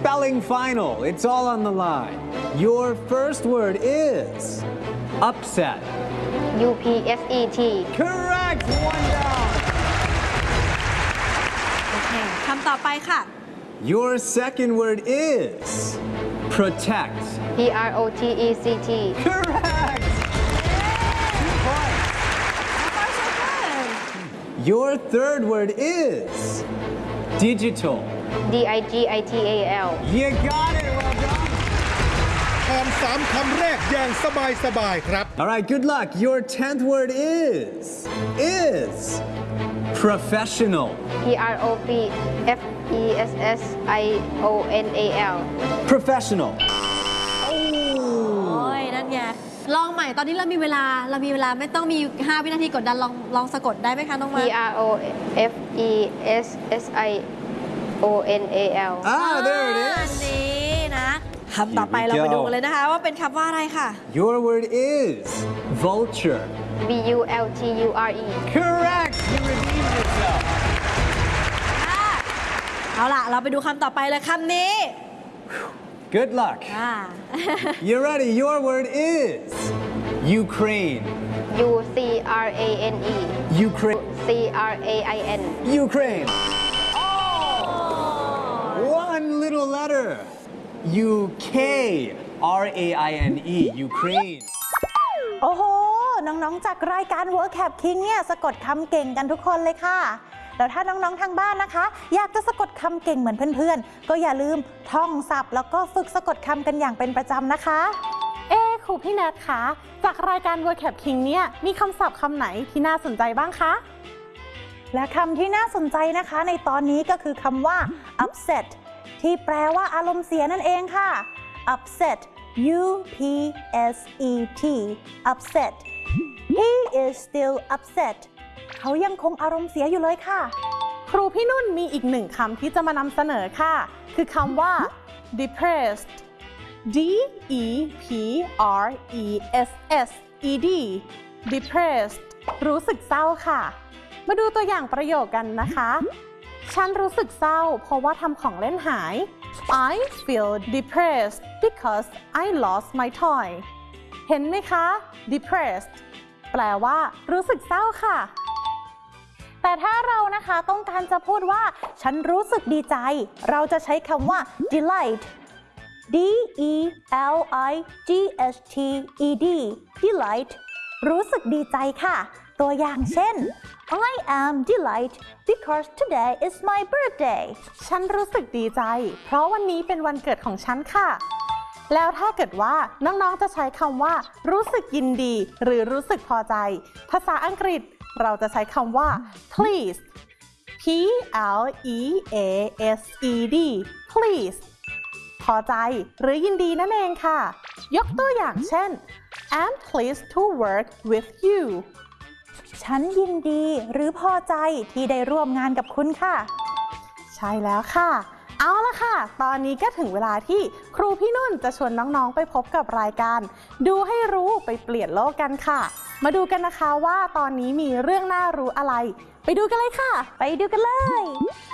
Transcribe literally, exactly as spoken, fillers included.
spelling final. It's all on the line. Your first word is upset. U P S E T Correct. One down. โอเคคำต่อไปค่ะ Your second word is protect. P R O T E C T Correct. Two points. Your third word is digital. D I G I T A L You got it. Well done. ผ่านสามคำแรกอย่างสบายสบายครับ All right, good luck. Your tenth word is is professional. P R O F F E S S I O N A L Professional. โอ้ยนั่นไงลองใหม่ตอนนี้เรามีเวลาเรามีเวลาไม่ต้องมีห้าวินาทีกดดันลองลองสะกดได้ไหมคะน้อง P มา R O F E S S I O N A L Ah, there it อัน is. นี้นะคำต่อไป Here we เราไป go. ดูกันเลยนะคะ ว่าเป็นคำว่าอะไรค่ะ Your word is vulture. V U L T U R E Correct. You redeemed yourself. เอาล่ะ เราไปดูคำต่อไปเลยคำนี้ Good luck. อ่า You ready? Your word is Ukraine. U C R A N E Ukraine. C R A I N Ukraine. One little letter. U K R A I N E. Ukraine. โอ้โห น้องๆ จากรายการ WordCap King เนี่ยสะกดคำเก่งกันทุกคนเลยค่ะ แล้วถ้าน้องๆ ทางบ้านนะคะ อยากจะสะกดคำเก่งเหมือนเพื่อนๆ ก็อย่าลืมท่องศัพท์แล้วก็ฝึกสะกดคำกันอย่างเป็นประจำนะคะ เอ๊ครูพี่แนทคะจากรายการ WordCap King เนี่ยมีคำศัพท์คำไหนที่น่าสนใจบ้างคะ และคำที่น่าสนใจนะคะในตอนนี้ก็คือคำว่า upset ที่แปลว่าอารมณ์เสียนั่นเองค่ะ upset U P S E T upset He is still upset เขายังคงอารมณ์เสียอยู่เลยค่ะ ครูพี่นุ่นมีอีกหนึ่งคำที่จะมานำเสนอค่ะ คือคำว่า depressed D E P R E S S E D depressed รู้สึกเศร้าค่ะ มาดูตัวอย่างประโยคกันนะคะ ฉันรู้สึกเศร้าเพราะว่าทำของเล่นหาย I feel depressed because I lost my toy เห็นไหมคะ depressed แปลว่ารู้สึกเศร้าค่ะ แต่ถ้าเรานะคะต้องการจะพูดว่าฉันรู้สึกดีใจ เราจะใช้คำว่า delight D E L I G H T E D delight รู้สึกดีใจค่ะ ตัวอย่างเช่น I am delight because today is my birthday ฉันรู้สึกดีใจเพราะวันนี้เป็นวันเกิดของฉันค่ะ แล้วถ้าเกิดว่าน้องๆจะใช้คำว่ารู้สึกยินดีหรือรู้สึกพอใจภาษาอังกฤษเราจะใช้คำว่า please P L E A S E D please พอใจหรือยินดีนั่นเองค่ะ ยกตัวอย่างเช่น I'm pleased to work with you ฉันยินดีหรือพอใจที่ได้ร่วมงานกับคุณค่ะ ใช่แล้วค่ะ เอาละค่ะ ตอนนี้ก็ถึงเวลาที่ครูพี่นุ่นจะชวนน้องๆไปพบกับรายการดูให้รู้ไปเปลี่ยนโลกกันค่ะ มาดูกันนะคะว่าตอนนี้มีเรื่องน่ารู้อะไร ไปดูกันเลยค่ะ ไปดูกันเลย